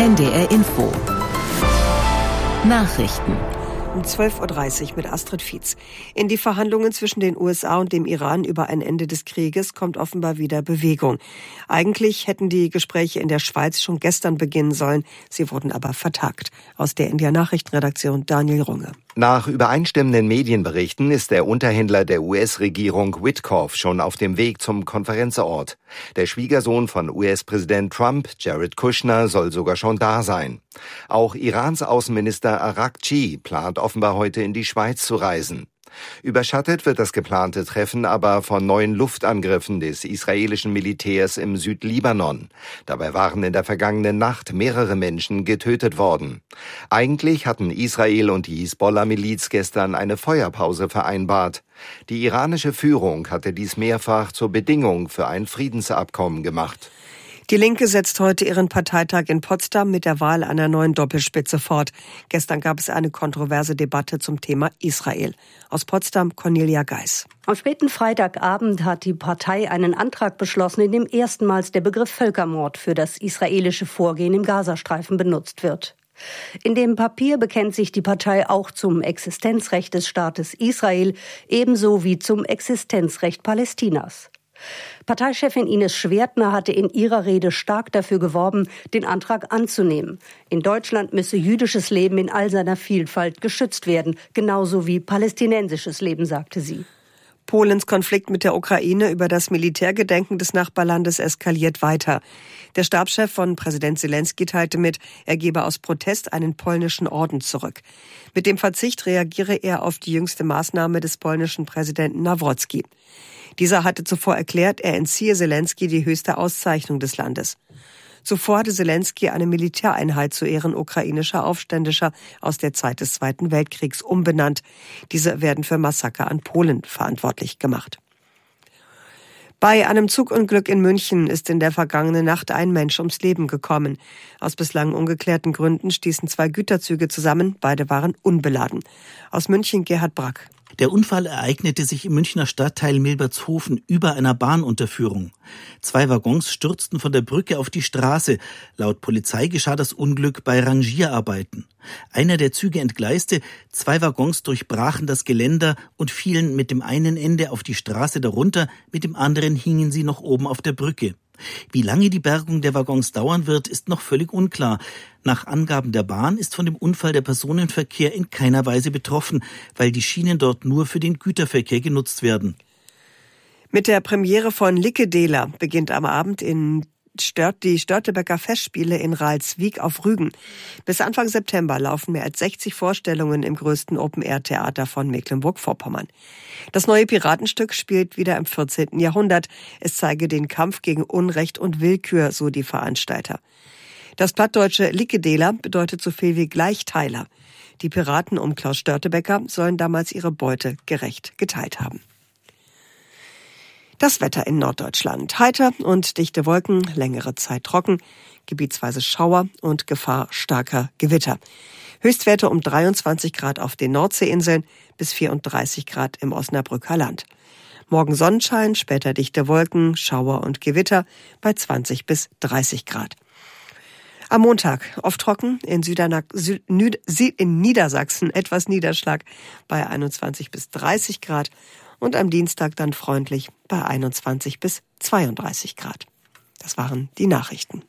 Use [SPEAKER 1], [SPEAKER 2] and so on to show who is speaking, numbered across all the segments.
[SPEAKER 1] NDR Info. Nachrichten.
[SPEAKER 2] Um 12.30 Uhr mit Astrid Fietz. In die Verhandlungen zwischen den USA und dem Iran über ein Ende des Krieges kommt offenbar wieder Bewegung. Eigentlich hätten die Gespräche in der Schweiz schon gestern beginnen sollen. Sie wurden aber vertagt. Aus der NDR Nachrichtenredaktion Daniel Runge.
[SPEAKER 3] Nach übereinstimmenden Medienberichten ist der Unterhändler der US-Regierung Witkoff schon auf dem Weg zum Konferenzort. Der Schwiegersohn von US-Präsident Trump, Jared Kushner, soll sogar schon da sein. Auch Irans Außenminister Araghchi plant offenbar heute in die Schweiz zu reisen. Überschattet wird das geplante Treffen aber von neuen Luftangriffen des israelischen Militärs im Südlibanon. Dabei waren in der vergangenen Nacht mehrere Menschen getötet worden. Eigentlich hatten Israel und die Hisbollah-Miliz gestern eine Feuerpause vereinbart. Die iranische Führung hatte dies mehrfach zur Bedingung für ein Friedensabkommen gemacht.
[SPEAKER 2] Die Linke setzt heute ihren Parteitag in Potsdam mit der Wahl einer neuen Doppelspitze fort. Gestern gab es eine kontroverse Debatte zum Thema Israel. Aus Potsdam Cornelia Geis.
[SPEAKER 4] Am späten Freitagabend hat die Partei einen Antrag beschlossen, in dem erstmals der Begriff Völkermord für das israelische Vorgehen im Gazastreifen benutzt wird. In dem Papier bekennt sich die Partei auch zum Existenzrecht des Staates Israel, ebenso wie zum Existenzrecht Palästinas. Parteichefin Ines Schwertner hatte in ihrer Rede stark dafür geworben, den Antrag anzunehmen. In Deutschland müsse jüdisches Leben in all seiner Vielfalt geschützt werden, genauso wie palästinensisches Leben, sagte sie.
[SPEAKER 2] Polens Konflikt mit der Ukraine über das Militärgedenken des Nachbarlandes eskaliert weiter. Der Stabschef von Präsident Zelensky teilte mit, er gebe aus Protest einen polnischen Orden zurück. Mit dem Verzicht reagiere er auf die jüngste Maßnahme des polnischen Präsidenten Nawrocki. Dieser hatte zuvor erklärt, er entziehe Zelensky die höchste Auszeichnung des Landes. Zuvor hatte Zelensky eine Militäreinheit zu Ehren ukrainischer Aufständischer aus der Zeit des Zweiten Weltkriegs umbenannt. Diese werden für Massaker an Polen verantwortlich gemacht. Bei einem Zugunglück in München ist in der vergangenen Nacht ein Mensch ums Leben gekommen. Aus bislang ungeklärten Gründen stießen 2 Güterzüge zusammen, beide waren unbeladen. Aus München Gerhard Brack.
[SPEAKER 5] Der Unfall ereignete sich im Münchner Stadtteil Milbertshofen über einer Bahnunterführung. 2 Waggons stürzten von der Brücke auf die Straße. Laut Polizei geschah das Unglück bei Rangierarbeiten. Einer der Züge entgleiste, 2 Waggons durchbrachen das Geländer und fielen mit dem einen Ende auf die Straße darunter, mit dem anderen hingen sie noch oben auf der Brücke. Wie lange die Bergung der Waggons dauern wird, ist noch völlig unklar. Nach Angaben der Bahn ist von dem Unfall der Personenverkehr in keiner Weise betroffen, weil die Schienen dort nur für den Güterverkehr genutzt werden.
[SPEAKER 2] Mit der Premiere von Licke-Dela beginnt am Abend die Störtebeker Festspiele in Ralswiek auf Rügen. Bis Anfang September laufen mehr als 60 Vorstellungen im größten Open-Air-Theater von Mecklenburg-Vorpommern. Das neue Piratenstück spielt wieder im 14. Jahrhundert. Es zeige den Kampf gegen Unrecht und Willkür, so die Veranstalter. Das plattdeutsche Licke-Dela bedeutet so viel wie Gleichteiler. Die Piraten um Klaus Störtebeker sollen damals ihre Beute gerecht geteilt haben. Das Wetter in Norddeutschland. Heiter und dichte Wolken, längere Zeit trocken, gebietsweise Schauer und Gefahr starker Gewitter. Höchstwerte um 23 Grad auf den Nordseeinseln bis 34 Grad im Osnabrücker Land. Morgen Sonnenschein, später dichte Wolken, Schauer und Gewitter bei 20 bis 30 Grad. Am Montag oft trocken, in Niedersachsen etwas Niederschlag bei 21 bis 30 Grad. Und am Dienstag dann freundlich bei 21 bis 32 Grad. Das waren die Nachrichten.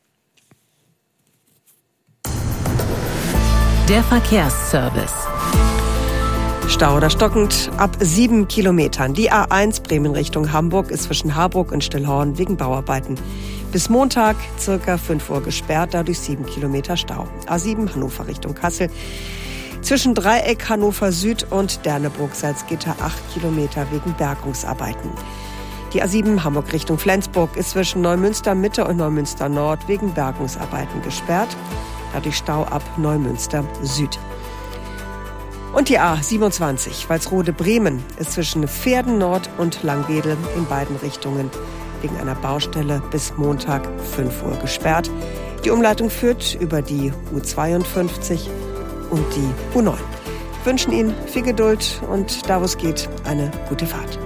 [SPEAKER 1] Der Verkehrsservice.
[SPEAKER 2] Stau oder stockend ab 7 Kilometern. Die A1 Bremen Richtung Hamburg ist zwischen Harburg und Stillhorn wegen Bauarbeiten bis Montag circa 5 Uhr gesperrt, dadurch 7 Kilometer Stau. A7 Hannover Richtung Kassel. Zwischen Dreieck Hannover Süd und Derneburg-Salzgitter 8 Kilometer wegen Bergungsarbeiten. Die A7 Hamburg Richtung Flensburg ist zwischen Neumünster Mitte und Neumünster Nord wegen Bergungsarbeiten gesperrt. Dadurch Stau ab Neumünster Süd. Und die A27 Walsrode Bremen ist zwischen Pferden Nord und Langwedel in beiden Richtungen wegen einer Baustelle bis Montag 5 Uhr gesperrt. Die Umleitung führt über die U52 und die U9. Wir wünschen Ihnen viel Geduld und da, wo es geht, eine gute Fahrt.